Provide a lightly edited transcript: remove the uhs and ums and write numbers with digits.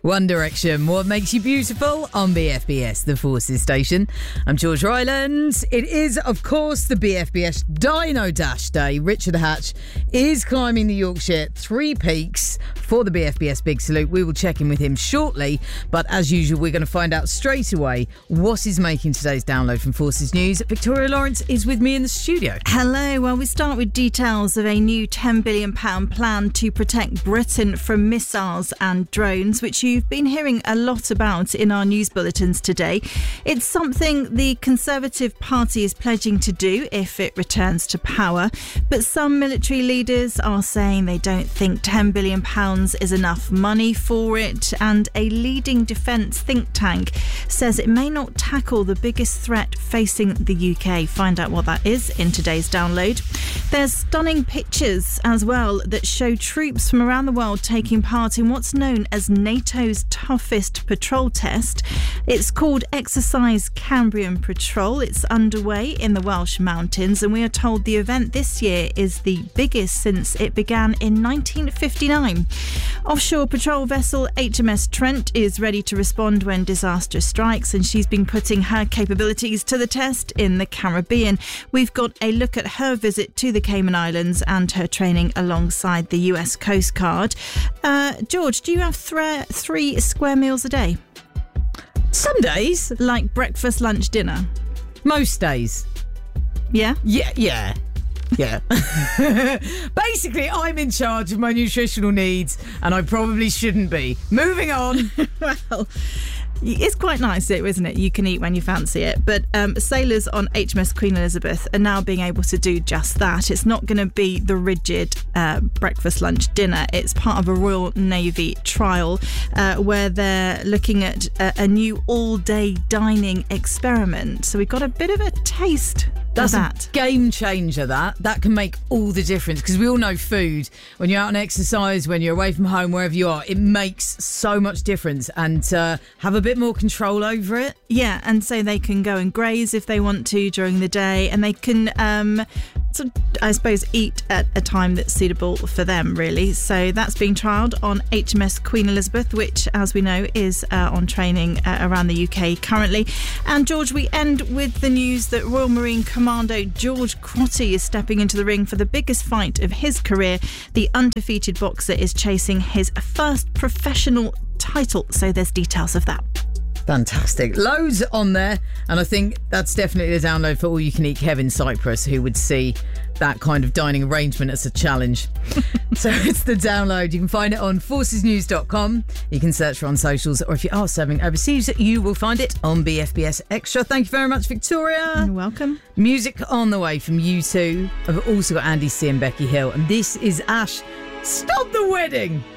One Direction, What Makes You Beautiful on BFBS, the Forces station. I'm George Ryland. It is, of course, the BFBS Dino Dash Day. Richard Hatch is climbing the Yorkshire Three Peaks for the BFBS Big Salute. We will check in with him shortly, but as usual, we're going to find out straight away what is making today's download from Forces News. Victoria Lawrence is with me in the studio. Hello. Well, we start with details of a new £10 billion plan to protect Britain from missiles and drones, which you've been hearing a lot about in our news bulletins today. It's something the Conservative Party is pledging to do if it returns to power, but some military leaders are saying they don't think £10 billion is enough money for it, and a leading defence think tank says it may not tackle the biggest threat facing the UK. Find out what that is in today's download. There's stunning pictures as well that show troops from around the world taking part in what's known as NATO's toughest patrol test. It's called Exercise Cambrian Patrol. It's underway in the Welsh Mountains, and we are told the event this year is the biggest since it began in 1959. Offshore patrol vessel HMS Trent is ready to respond when disaster strikes, and she's been putting her capabilities to the test in the Caribbean. We've got a look at her visit to the Cayman Islands and her training alongside the US Coast Guard. George, do you have three square meals a day? Some days. Like breakfast, lunch, dinner? Most days. Yeah? Yeah. Basically, I'm in charge of my nutritional needs, and I probably shouldn't be. Moving on. Well, it's quite nice, isn't it? You can eat when you fancy it. But sailors on HMS Queen Elizabeth are now being able to do just that. It's not going to be the rigid breakfast, lunch, dinner. It's part of a Royal Navy trial where they're looking at a new all-day dining experiment. So we got a bit of a taste. That's a game changer, that can make all the difference, because we all know food, when you're out on exercise, when you're away from home, wherever you are, it makes so much difference, and have a bit more control over it. Yeah, and so they can go and graze if they want to during the day, and they can I suppose eat at a time that's suitable for them, really. So that's being trialled on HMS Queen Elizabeth, which, as we know, is on training around the UK currently. And George, we end with the news that Royal Marine Commando George Crotty is stepping into the ring for the biggest fight of his career. The undefeated boxer is chasing his first professional title, so there's details of that. Fantastic. Loads on there, and I think that's definitely the download for all you can eat Kevin Cyprus, who would see that kind of dining arrangement as a challenge. So it's the download. You can find it on forcesnews.com. You can search for it on socials, or if you are serving overseas, you will find it on BFBS Extra. Thank you very much, Victoria. You're welcome. Music on the way from U2. I've also got Andy C and Becky Hill, and this is Ash. Stop the Wedding.